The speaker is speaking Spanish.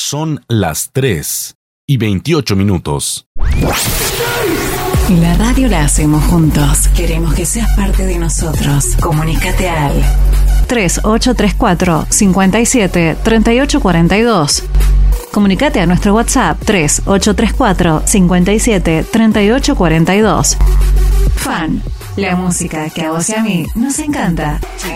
Son las 3:28. La radio la hacemos juntos. Queremos que seas parte de nosotros. Comunícate al 3834 57 38 42. Comunícate a nuestro WhatsApp 3834 57 38 42. Fan, la música que a vos y a mí nos encanta.